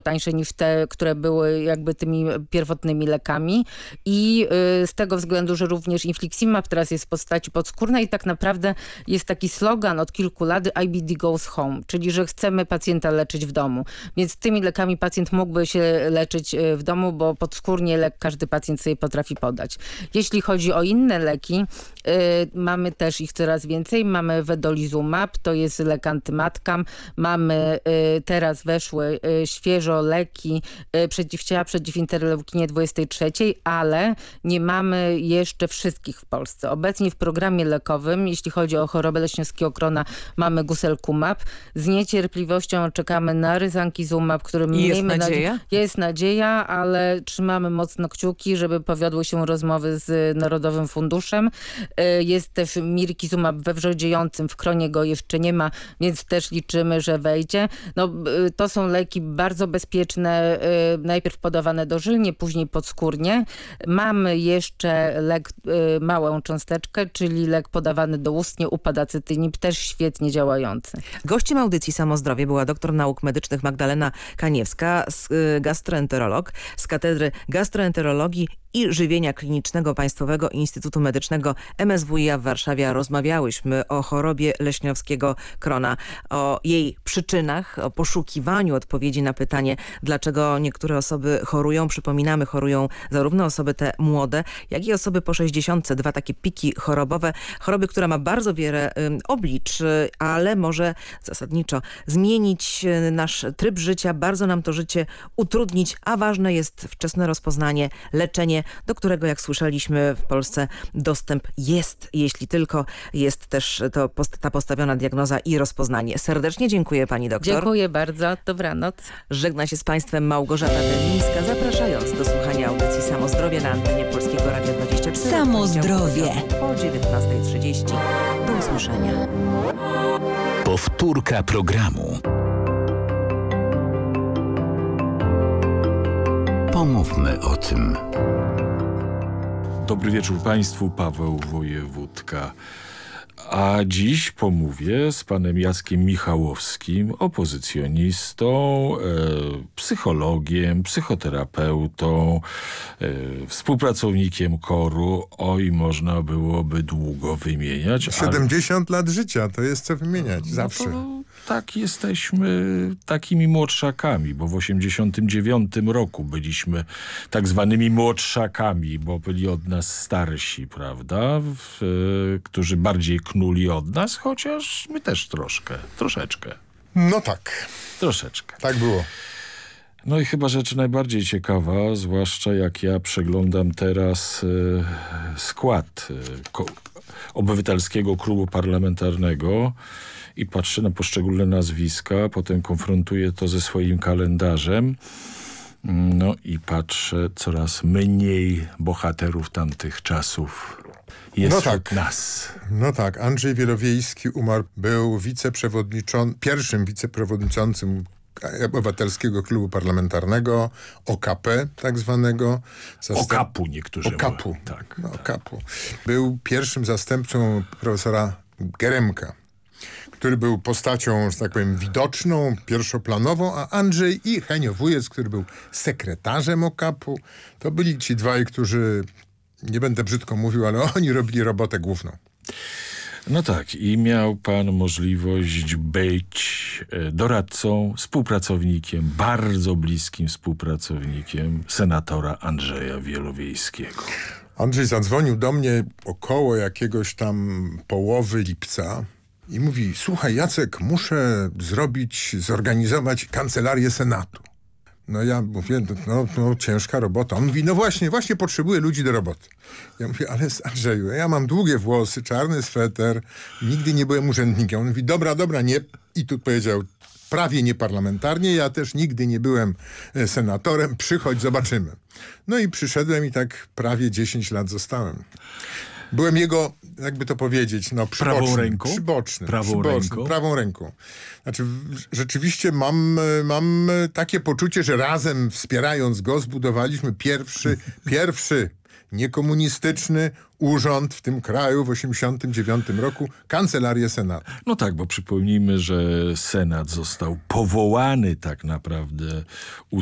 tańsze niż te, które były jakby tymi pierwotnymi lekami i z tego względu, że również infliximab teraz jest w postaci podskórnej i tak naprawdę jest taki slogan od kilku lat IBD goes home, czyli że chcemy pacjenta leczyć w domu. Więc tymi lekami pacjent mógłby się leczyć w domu, bo podskórnie lek każdy pacjent sobie potrafi podać. Jeśli chodzi o inne leki, mamy też ich coraz więcej. Mamy vedolizumab, to jest lek antymatkam. Mamy teraz weszły świeżo leki przeciwciała przeciw interleukinie 23, ale nie mamy jeszcze wszystkich w Polsce. Obecnie w programie lekowym, jeśli chodzi o chorobę leśniowskiego krona, mamy guselkumab. Z niecierpliwością czekamy na ryzankizumab, którym jest nadzieja? Jest nadzieja, ale trzymamy mocno kciuki, żeby powiodły się rozmowy z Narodowym Funduszem. Jest też mirikizumab we wrzodziejącym, w kronie go jeszcze nie ma, więc też liczymy, że wejdzie. No, to są leki bardzo bezpieczne, najpierw podawane dożylnie, później podskórnie. Mamy jeszcze lek, małą cząsteczkę, czyli lek podawany doustnie, upadacytynib, też świetnie działający. Gościem audycji Samozdrowie była doktor nauk medycznych Magdalena Kaniewska, gastroenterolog z Katedry Gastroenterologii i Żywienia Klinicznego Państwowego Instytutu Medycznego MSWiA w Warszawie. Rozmawiałyśmy o chorobie leśniowskiego krona, o jej przyczynach, o poszukiwaniu odpowiedzi na pytanie, dlaczego niektóre osoby chorują. Przypominamy, chorują zarówno osoby te młode, jak i osoby po 60. Dwa takie piki chorobowe. Choroby, która ma bardzo wiele oblicz, ale może zasadniczo zmienić nasz tryb życia, bardzo nam to życie utrudnić, a ważne jest wczesne rozpoznanie, leczenie, do którego, jak słyszeliśmy, w Polsce dostęp jest, jeśli tylko jest też ta postawiona diagnoza i rozpoznanie. Serdecznie dziękuję pani doktor. Dziękuję bardzo. Dobranoc. Żegna się z państwem Małgorzata Delińska, zapraszając do słuchania audycji Samozdrowie na antenie Polskiego Radia 24. Samozdrowie. Po 19:30. Do usłyszenia. Powtórka programu. Pomówmy o tym. Dobry wieczór Państwu, Paweł Wojewódka. A dziś pomówię z panem Jackiem Michałowskim, opozycjonistą, psychologiem, psychoterapeutą, współpracownikiem KOR-u. Oj, można byłoby długo wymieniać. 70 lat życia, to jest co wymieniać, zawsze. No tak, jesteśmy takimi młodszakami, bo w 89 roku byliśmy tak zwanymi młodszakami, bo byli od nas starsi, prawda? Którzy bardziej knuli od nas, chociaż my też troszeczkę. No tak. Troszeczkę. Tak było. No i chyba rzecz najbardziej ciekawa, zwłaszcza jak ja przeglądam teraz skład Obywatelskiego Klubu Parlamentarnego i patrzę na poszczególne nazwiska, potem konfrontuję to ze swoim kalendarzem. No i patrzę, coraz mniej bohaterów tamtych czasów jest wśród nas. No tak, Andrzej Wielowiejski umarł, był pierwszym wiceprzewodniczącym Obywatelskiego Klubu Parlamentarnego, OKP tak zwanego. OKAP-u niektórzy OKAP-u. mówią. Tak, no, tak. OKAP-u. Był pierwszym zastępcą profesora Geremka, który był postacią, że tak powiem, widoczną, pierwszoplanową, a Andrzej i Henio Wujec, który był sekretarzem OKAP-u, to byli ci dwaj, którzy, nie będę brzydko mówił, ale oni robili robotę główną. No tak, i miał pan możliwość być doradcą, współpracownikiem, bardzo bliskim współpracownikiem senatora Andrzeja Wielowiejskiego. Andrzej zadzwonił do mnie około jakiegoś tam połowy lipca i mówi: słuchaj Jacek, muszę zorganizować kancelarię Senatu. No ja mówię, no ciężka robota. On mówi, no właśnie potrzebuję ludzi do roboty. Ja mówię, ale Andrzeju, ja mam długie włosy, czarny sweter, nigdy nie byłem urzędnikiem. On mówi, dobra, nie. I tu powiedział, prawie nieparlamentarnie, ja też nigdy nie byłem senatorem, przychodź, zobaczymy. No i przyszedłem i tak prawie 10 lat zostałem. Byłem jego, jakby to powiedzieć, prawą ręką. Znaczy, rzeczywiście mam takie poczucie, że razem wspierając go zbudowaliśmy pierwszy niekomunistyczny urząd w tym kraju w 1989 roku, Kancelarię Senatu. No tak, bo przypomnijmy, że Senat został powołany tak naprawdę